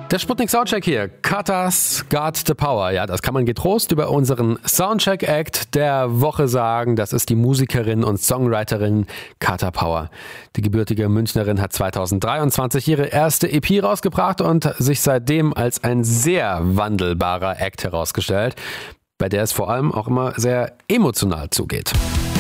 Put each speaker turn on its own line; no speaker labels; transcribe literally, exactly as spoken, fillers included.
Der Sputnik Soundcheck hier. Kata's Got the Power. Ja, das kann man getrost über unseren Soundcheck-Act der Woche sagen. Das ist die Musikerin und Songwriterin Kata Power. Die gebürtige Münchnerin hat zweitausenddreiundzwanzig ihre erste E P rausgebracht und sich seitdem als ein sehr wandelbarer Act herausgestellt, bei der es vor allem auch immer sehr emotional zugeht.